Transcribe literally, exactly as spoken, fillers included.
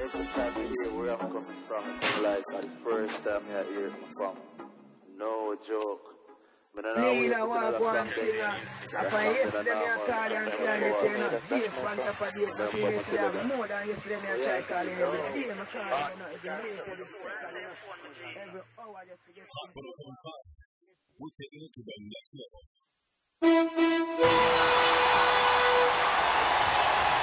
the time to hear where I'm coming from. It's like the first time I hear it from. No joke. Me no know wait Leela for walk another one song then. singer. I That find song that I yesterday me a normal. call you and Never can't know get what you me know. that Days that's pan from. top of date, Then nothing come and yesterday. tell I you have that. more than yesterday me So a yeah, try calling no. every day. Me call you know every minute, every second, you know. Every hour just to get things. We'll take it to the next level.